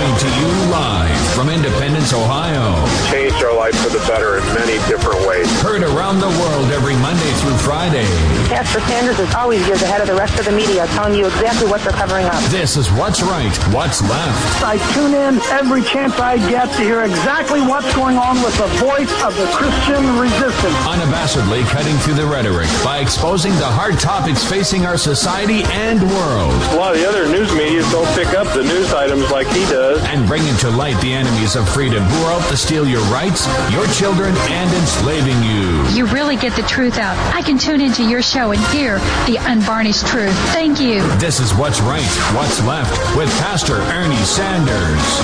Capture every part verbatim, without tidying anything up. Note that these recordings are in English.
Coming to you live from Independence, Ohio. Changed our life for the better in many different ways. Heard around the world every Monday through Friday. Pastor Sanders is always years ahead of the rest of the media, telling you exactly what they're covering up. This is What's Right, What's Left. I tune in every chance I get to hear exactly what's going on with the voice of the Christian resistance. Unabashedly cutting through the rhetoric by exposing the hard topics facing our society and world. A lot of the other news media don't pick up the news items like he does. And bringing to light the enemies of freedom who are out to steal your rights, your children, and enslaving you. You really get the truth out. I can tune into your show and hear the unvarnished truth. Thank you. This is What's Right, What's Left with Pastor Ernie Sanders.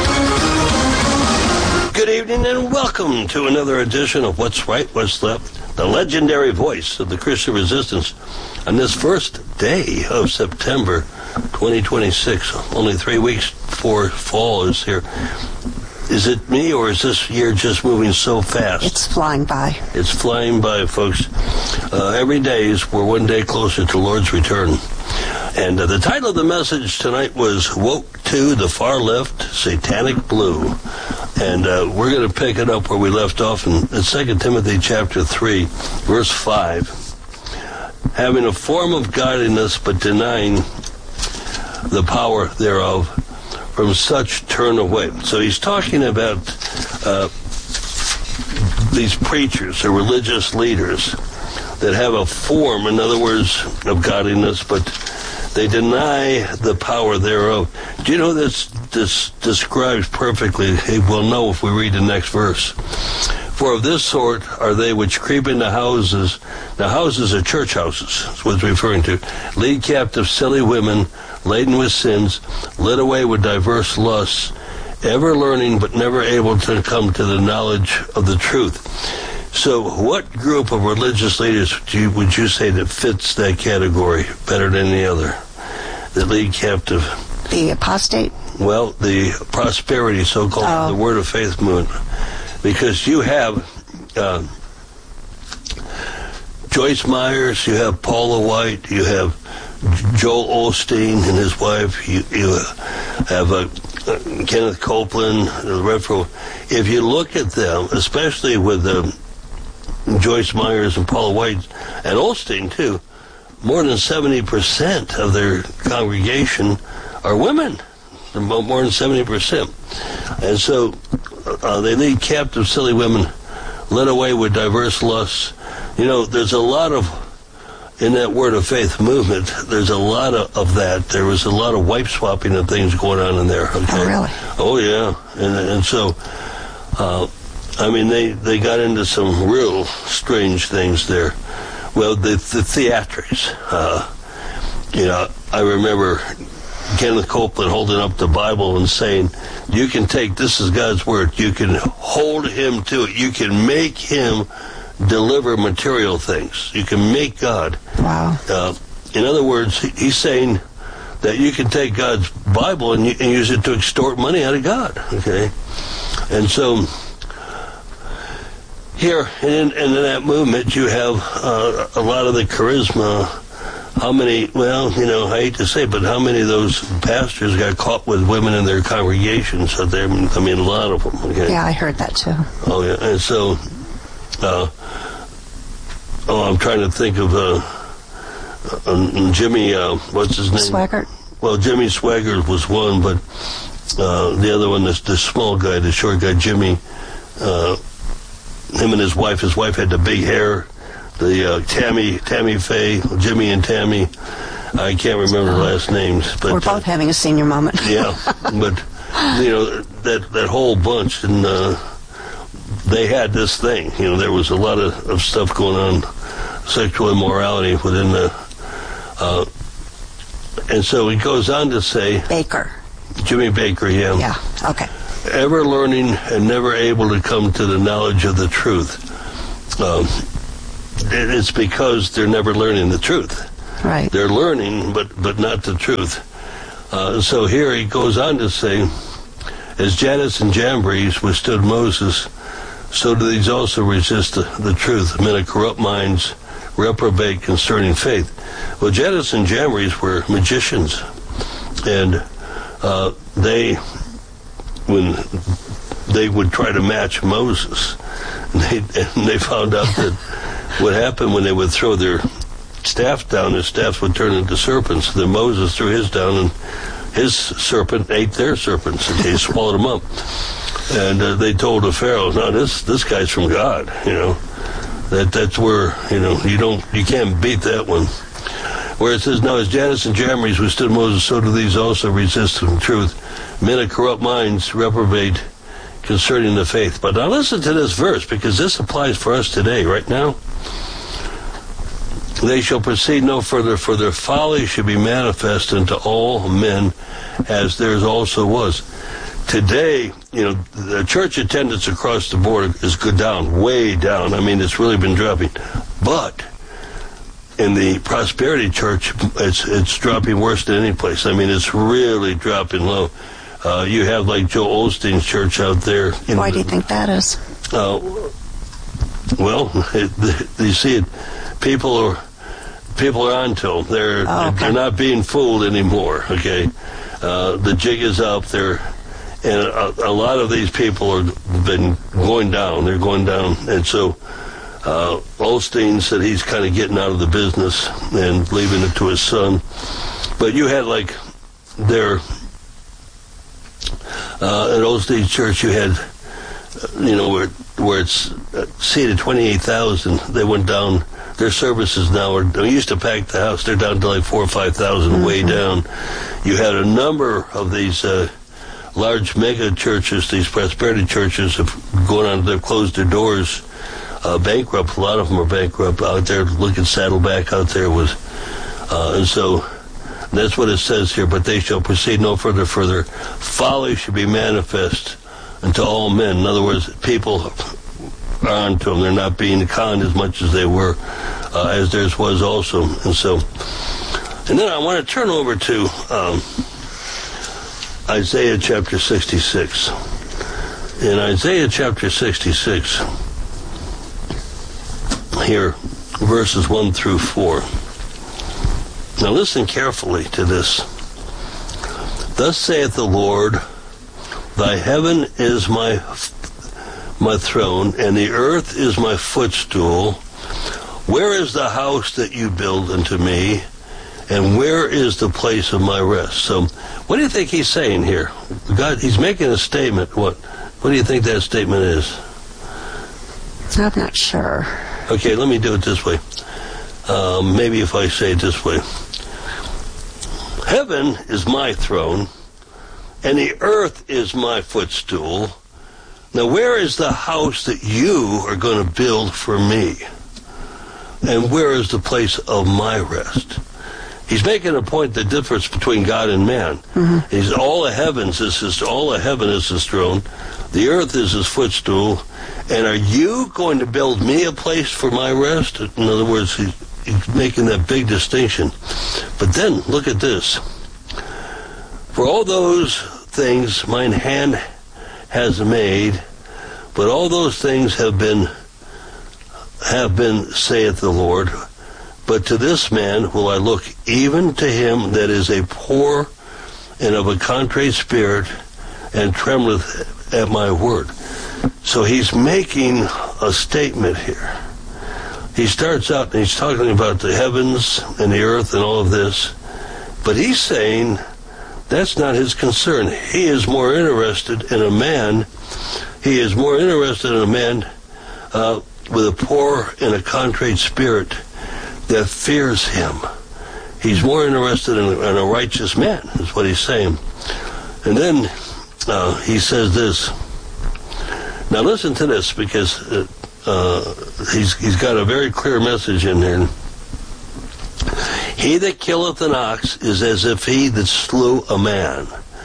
Good evening and welcome to another edition of What's Right, What's Left, the legendary voice of the Christian resistance on this first day of September twenty twenty-six, only three weeks before fall is here. Is it me, or is this year just moving so fast? It's flying by. It's flying by, folks. Uh, every day is we're one day closer to Lord's return. And uh, the title of the message tonight was Woke to the Far Left, Satanic Blue. And uh, we're going to pick it up where we left off in, in Second Timothy chapter three, verse five. Having a form of godliness, but denying the power thereof, from such turn away. So he's talking about uh, these preachers or religious leaders that have a form, in other words, of godliness, but they deny the power thereof. Do you know this, this describes perfectly, we'll know if we read the next verse. For of this sort are they which creep into houses. Now houses are church houses, that's what it's referring to. Lead captive silly women, laden with sins, led away with diverse lusts, ever learning but never able to come to the knowledge of the truth. So what group of religious leaders do you, would you say that fits that category better than any other? The lead captive. The apostate? Well, the prosperity, so-called, oh. the Word of Faith movement. Because you have uh, Joyce Myers, you have Paula White, you have Joel Osteen and his wife, you, you have uh, uh, Kenneth Copeland, the Reverend. If you look at them, especially with uh, Joyce Myers and Paula White and Osteen too, more than seventy percent of their congregation are women. More than seventy percent. And so uh, they lead captive silly women, led away with diverse lusts. You know, there's a lot of, in that Word of Faith movement, there's a lot of, of that. There was a lot of wife swapping and things going on in there. Okay? Oh, really? Oh, yeah. And, and so, uh, I mean, they, they got into some real strange things there. Well, the, the theatrics. Uh, you know, I remember Kenneth Copeland holding up the Bible and saying, you can take, this is God's Word, you can hold him to it. You can make him deliver material things. You can make God. Wow. Uh, in other words, he's saying that you can take God's Bible and, and use it to extort money out of God. Okay? And so here in, in that movement, you have uh, a lot of the charisma. How many, well, you know, I hate to say it, but how many of those pastors got caught with women in their congregations? So there, I mean, a lot of them. Okay? Yeah, I heard that too. Oh, yeah. And so, uh, oh, I'm trying to think of uh, uh, Jimmy, uh, what's his name? Swaggart. Well, Jimmy Swaggart was one, but uh, the other one, this, this small guy, the short guy, Jimmy, uh, him and his wife, his wife had the big hair. The uh, Tammy, Tammy Faye, Jimmy and Tammy, I can't remember the last names. But we're both uh, having a senior moment. Yeah, but you know that that whole bunch, and uh, they had this thing. You know, there was a lot of, of stuff going on, sexual immorality within the. Uh, and so he goes on to say, Baker, Jimmy Baker, yeah, yeah, okay, ever learning and never able to come to the knowledge of the truth. Um, It's because they're never learning the truth. Right. They're learning, but, but not the truth. Uh, so here he goes on to say, as Jannes and Jambres withstood Moses, so do these also resist the, the truth. Men of corrupt minds reprobate concerning faith. Well, Jannes and Jambres were magicians, and uh, they when they would try to match Moses. And they, and they found out that what happened when they would throw their staff down, their staffs would turn into serpents. Then Moses threw his down, and his serpent ate their serpents, and they swallowed them up. And uh, they told the Pharaoh, "No, this this guy's from God. You know, that that's where you know you don't you can't beat that one." Where it says, "Now as Jannes and Jambres withstood Moses, so do these also resist the truth. Men of corrupt minds reprobate concerning the faith." But now listen to this verse, because this applies for us today, right now. "They shall proceed no further, for their folly should be manifest unto all men, as theirs also was." Today, you know, the church attendance across the board is good down, way down. I mean, it's really been dropping. But in the prosperity church, it's it's dropping worse than any place. I mean, it's really dropping low. Uh, you have like Joel Osteen's church out there. Why do you think that is? Uh, well, it, you see it. People are people are onto them. They're oh, okay. they're not being fooled anymore. Okay, uh, the jig is up. They're and a, a lot of these people have been going down. They're going down, and so. Uh, Osteen said he's kind of getting out of the business and leaving it to his son. But you had like their uh, at Osteen's church, you had uh, you know where where it's uh, seated twenty-eight thousand. They went down. Their services now are. They used to pack the house. They're down to like four or five thousand, mm-hmm. way down. You had a number of these uh, large mega churches. These prosperity churches have gone on. They've closed their doors. Uh, bankrupt. A lot of them are bankrupt out there. Look at Saddleback out there was, uh, and so that's what it says here. But they shall proceed no further. Further folly should be manifest unto all men. In other words, people are onto them. They're not being conned as much as they were, uh, as theirs was also. And so, and then I want to turn over to um, Isaiah chapter sixty-six. In Isaiah chapter sixty-six. Here, verses one through four. Now listen carefully to this. "Thus saith the Lord, Thy heaven is my my throne, and the earth is my footstool. Where is the house that you build unto me, and where is the place of my rest?" So, what do you think he's saying here? God, he's making a statement. What? What do you think that statement is? I'm not sure. Okay, let me do it this way. Um, maybe if I say it this way. Heaven is my throne, and the earth is my footstool. Now where is the house that you are going to build for me? And where is the place of my rest? He's making a point, the difference between God and man. Mm-hmm. He's all the heavens is his, all of heaven is his throne. The earth is his footstool. And are you going to build me a place for my rest? In other words, he's, he's making that big distinction. But then, look at this. For all those things mine hand has made, but all those things have been, have been, saith the Lord. But to this man will I look, even to him that is a poor and of a contrite spirit, and trembleth at my word. So he's making a statement here. He starts out and he's talking about the heavens and the earth and all of this, but he's saying that's not his concern. He is more interested in a man, he is more interested in a man uh, with a poor and a contrite spirit that fears him. He's more interested in, in a righteous man, is what he's saying. And then uh, he says this. Now listen to this, because uh, uh, he's he's got a very clear message in there. He that killeth an ox is as if he that slew a man.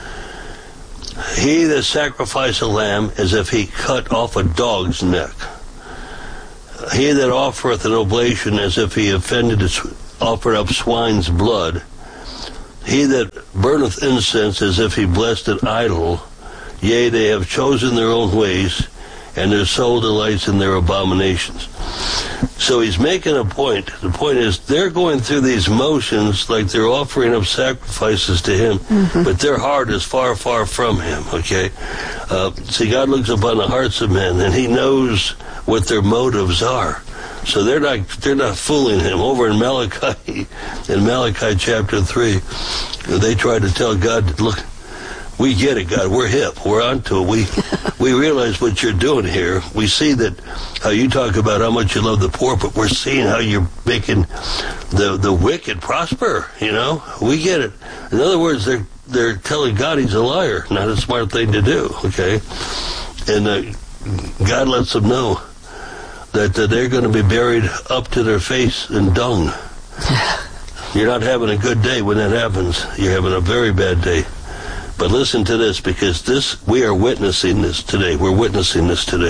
He that sacrificed a lamb as if he cut off a dog's neck. He that offereth an oblation as if he offended its, offered up swine's blood. He that burneth incense as if he blessed an idol. Yea, they have chosen their own ways, and their soul delights in their abominations. So he's making a point. The point is they're going through these motions like they're offering up sacrifices to him, mm-hmm. but their heart is far, far from him, okay? Uh, see, God looks upon the hearts of men, and he knows what their motives are. So they're not they're not fooling him. Over in Malachi, in Malachi chapter three, they try to tell God, look, we get it, God. We're hip. We're onto it. We we realize what you're doing here. We see that how you talk about how much you love the poor, but we're seeing how you're making the the wicked prosper. You know, we get it. In other words, they're they're telling God he's a liar. Not a smart thing to do. Okay, and uh, God lets them know that uh, they're going to be buried up to their face in dung. You're not having a good day when that happens. You're having a very bad day. But listen to this, because this we are witnessing this today. We're witnessing this today.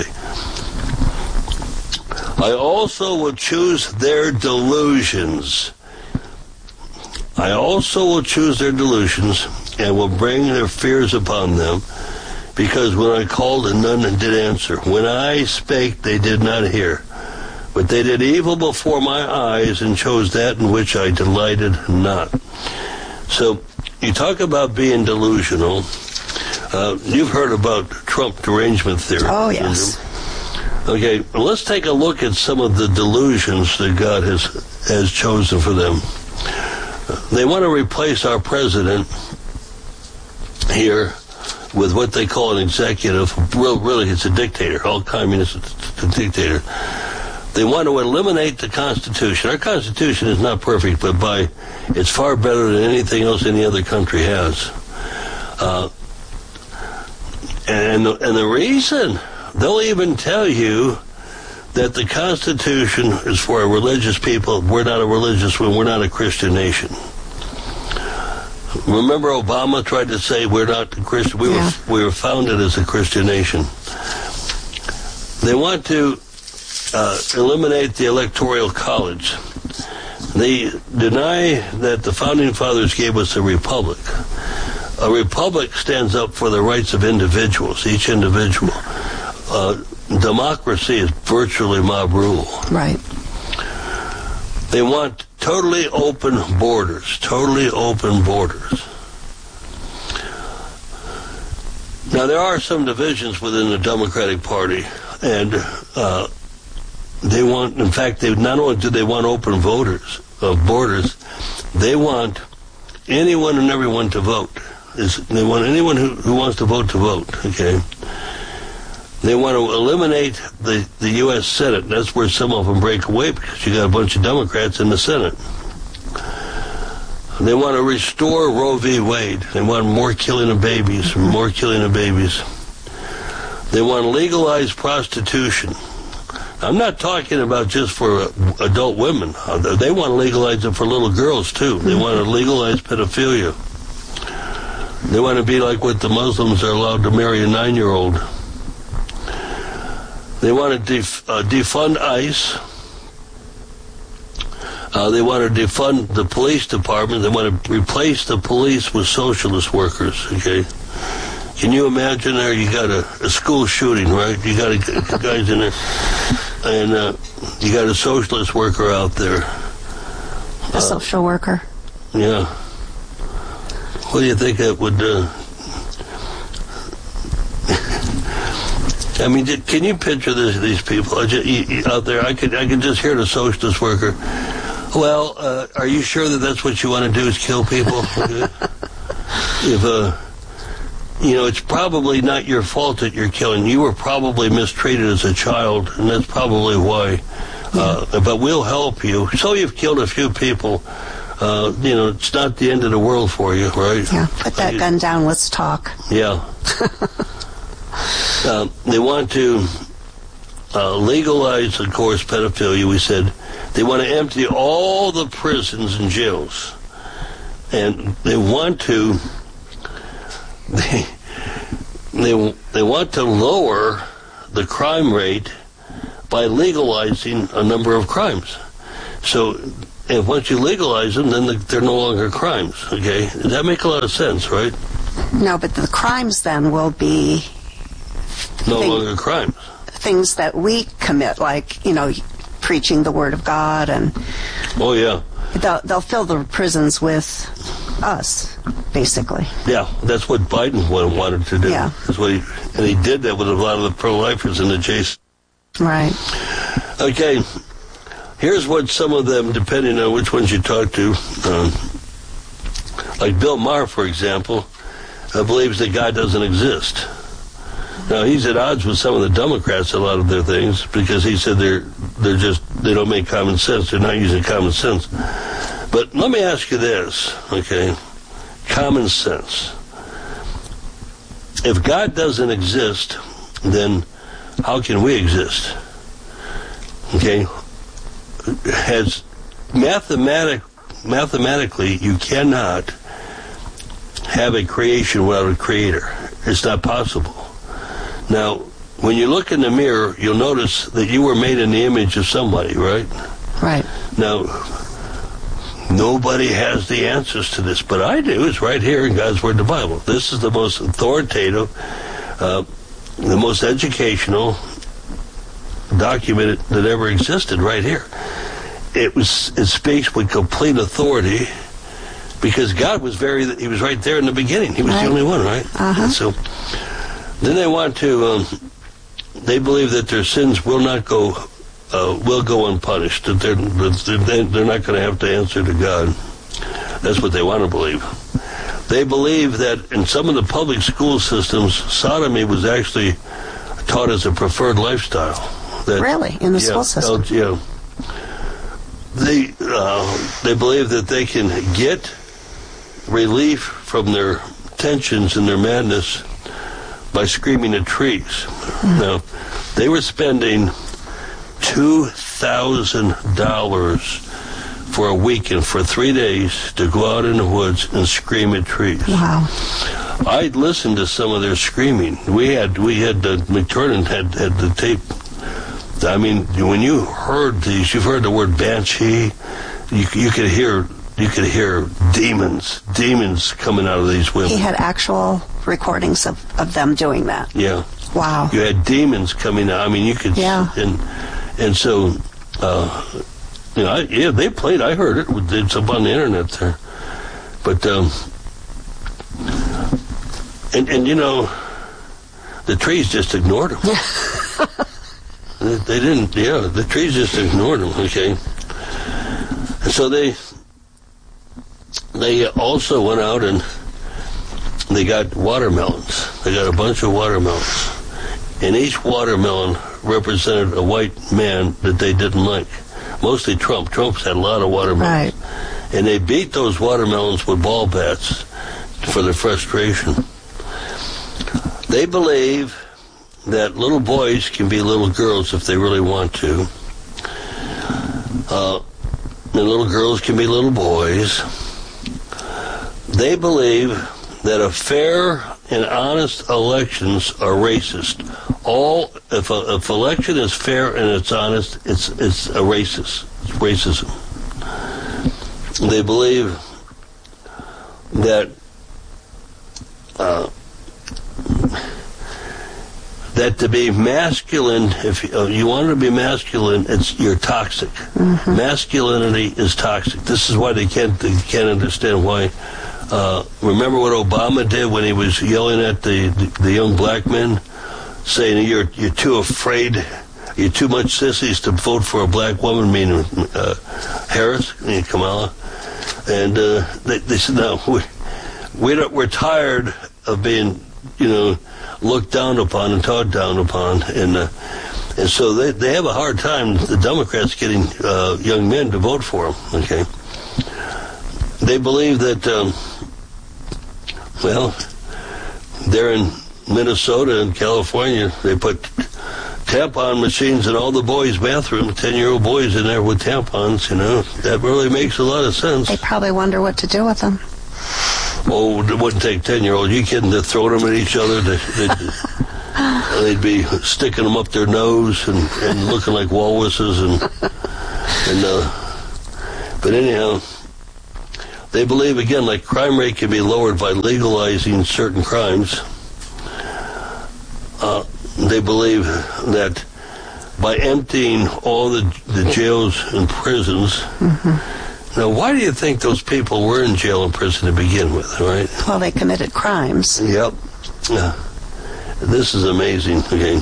I also will choose their delusions. I also will choose their delusions and will bring their fears upon them. Because when I called and none did answer. When I spake, they did not hear. But they did evil before my eyes and chose that in which I delighted not. So, you talk about being delusional. Uh, you've heard about Trump derangement theory. Oh, yes. Okay, well, let's take a look at some of the delusions that God has, has chosen for them. They want to replace our president here with what they call an executive. Real, really, it's a dictator. All communists, it's a dictator. They want to eliminate the Constitution. Our Constitution is not perfect, but by it's far better than anything else any other country has. Uh, and and the reason, they'll even tell you that the Constitution is for a religious people. We're not a religious one. We're not a Christian nation. Remember, Obama tried to say we're not Christian. We yeah. were we were founded as a Christian nation. They want to uh, eliminate the Electoral College. They deny that the Founding Fathers gave us a republic. A republic stands up for the rights of individuals, each individual. Uh, democracy is virtually mob rule. Right. They want totally open borders, totally open borders. Now, there are some divisions within the Democratic Party, and uh, they want, in fact, they not only do they want open voters, of borders, they want anyone and everyone to vote. Is they want anyone who, who wants to vote to vote, okay? They want to eliminate the, the U S Senate. That's where some of them break away, because you got a bunch of Democrats in the Senate. They want to restore Roe v. Wade. They want more killing of babies, more killing of babies. They want to legalize prostitution. I'm not talking about just for adult women. They want to legalize it for little girls, too. They want to legalize pedophilia. They want to be like what the Muslims are allowed to marry a nine-year-old. They want to def- uh, defund ICE. Uh, they want to defund the police department. They want to replace the police with socialist workers, okay? Can you imagine there? You got a, a school shooting, right? You got a, guys in there, and uh, you got a socialist worker out there. A uh, social worker. Yeah. What do you think that would? Uh, I mean, did, can you picture this, these people just, out there? I could, I could just hear the socialist worker. Well, uh, are you sure that that's what you want to do? Is kill people? if uh. You know, it's probably not your fault that you're killing. You were probably mistreated as a child, and that's probably why. Uh, yeah. But we'll help you. So you've killed a few people. Uh, you know, it's not the end of the world for you, right? Yeah, put that uh, gun down. Let's talk. Yeah. uh, they want to uh, legalize, of course, pedophilia. We said they want to empty all the prisons and jails. And they want to... They, they they want to lower the crime rate by legalizing a number of crimes. So, if once you legalize them, then they're no longer crimes. Okay, does that make a lot of sense, right? No, but the crimes then will be no thing, longer crimes. things that we commit, like, you know, preaching the Word of God, and oh yeah, they'll, they'll fill the prisons with us, basically. Yeah, that's what Biden wanted to do. Yeah. That's what he, and he did that with a lot of the pro-lifers in the Jason. Right. Okay, here's what some of them, depending on which ones you talk to, um, like Bill Maher, for example, uh, believes that God doesn't exist. Now, he's at odds with some of the Democrats, a lot of their things, because he said they're they're just, they don't make common sense. They're not using common sense. But let me ask you this, okay? Common sense. If God doesn't exist, then how can we exist? Okay? Has mathematic, mathematically, you cannot have a creation without a creator. It's not possible. Now, when you look in the mirror, you'll notice that you were made in the image of somebody, right? Right. Now, nobody has the answers to this, but I do. It's right here in God's Word, the Bible. This is the most authoritative, uh, the most educational document that ever existed right here. It was. It speaks with complete authority because God was very, he was right there in the beginning. He was right. the only one, right? Uh-huh. And so then they want to, um, they believe that their sins will not go, uh, will go unpunished, that they're, that they're not going to have to answer to God. That's what they want to believe. They believe that in some of the public school systems, sodomy was actually taught as a preferred lifestyle. That, really? In the yeah, school system? Yeah. They, uh, they believe that they can get relief from their tensions and their madness by screaming at trees. Mm. Now, they were spending two thousand dollars for a weekend, for three days, to go out in the woods and scream at trees. Wow. I'd listened to some of their screaming. We had, we had, uh, McTurnan had, had the tape. I mean, when you heard these, you've heard the word banshee, you, you could hear, you could hear demons, demons coming out of these women. He had actual recordings of, of them doing that. Yeah. Wow. You had demons coming out. I mean, you could. Yeah. And and so, uh, you know, I, yeah, they played. I heard it. It's up on the internet there. But um, and and you know, the trees just ignored them. they, they didn't. Yeah, the trees just ignored them. Okay. And so they they also went out and they got watermelons. They got a bunch of watermelons. And each watermelon represented a white man that they didn't like. Mostly Trump. Trump's had a lot of watermelons. Right. And they beat those watermelons with ball bats for their frustration. They believe that little boys can be little girls if they really want to. Uh, and little girls can be little boys. They believe that a fair and honest elections are racist. All if a, if election is fair and it's honest, it's it's a racist. It's racism. They believe that uh, that to be masculine, if you, uh, you want to be masculine, it's you're toxic. Mm-hmm. Masculinity is toxic. This is why they can't they can't understand why. Uh, remember what Obama did when he was yelling at the, the, the young black men, saying you're you're too afraid, you're too much sissies to vote for a black woman, meaning uh, Harris, meaning Kamala, and uh, they, they said no, we we don't, we're tired of being you know looked down upon and talked down upon, and uh, and so they they have a hard time, the Democrats, getting uh, young men to vote for them. Okay, they believe that. Um, Well, they're in Minnesota and California. They put tampon machines in all the boys' bathrooms, ten-year-old boys in there with tampons, you know. That really makes a lot of sense. They probably wonder what to do with them. Oh, it wouldn't take ten-year-olds. You kidding? They'd throw them at each other. They'd, they'd, they'd be sticking them up their nose and, and looking like walruses. And, and uh, But anyhow... They believe, again, like crime rate can be lowered by legalizing certain crimes. Uh, they believe that by emptying all the, the jails and prisons. Mm-hmm. Now, why do you think those people were in jail and prison to begin with, right? Well, they committed crimes. Yep. Uh, this is amazing, okay?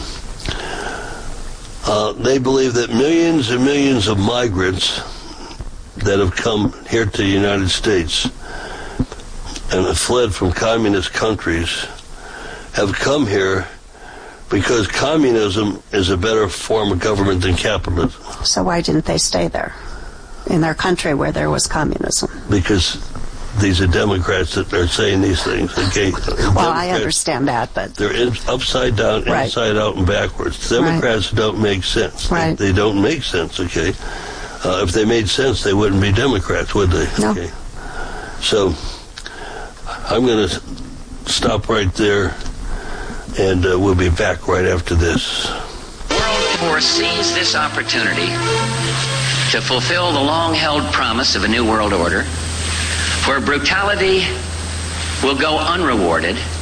Uh, they believe that millions and millions of migrants that have come here to the United States and have fled from communist countries have come here because communism is a better form of government than capitalism. So why didn't they stay there, in their country where there was communism? Because these are Democrats that are saying these things. Okay? Well, Democrats, I understand that, but... They're in, upside down, right. inside out, and backwards. Democrats right. don't make sense. Right. They, they don't make sense, okay? Uh, if they made sense, they wouldn't be Democrats, would they? No. Okay. So, I'm going to stop right there, and uh, we'll be back right after this. World foresees this opportunity to fulfill the long-held promise of a new world order, where brutality will go unrewarded